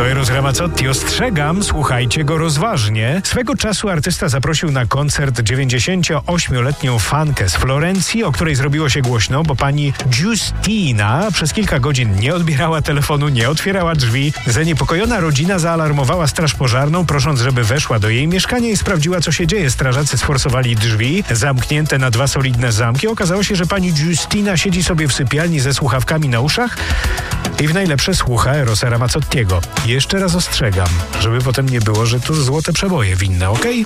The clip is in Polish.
To Eros Ramazzotti. Ostrzegam, słuchajcie go rozważnie. Swego czasu artysta zaprosił na koncert 98-letnią fankę z Florencji, o której zrobiło się głośno, bo pani Giustina przez kilka godzin nie odbierała telefonu, nie otwierała drzwi. Zaniepokojona rodzina zaalarmowała straż pożarną, prosząc, żeby weszła do jej mieszkania i sprawdziła, co się dzieje. Strażacy sforsowali drzwi, zamknięte na 2 solidne zamki. Okazało się, że pani Giustina siedzi sobie w sypialni ze słuchawkami na uszach i w najlepsze słucha Erosa Ramazzottiego. Jeszcze raz ostrzegam, żeby potem nie było, że tu złote przeboje winne, okej?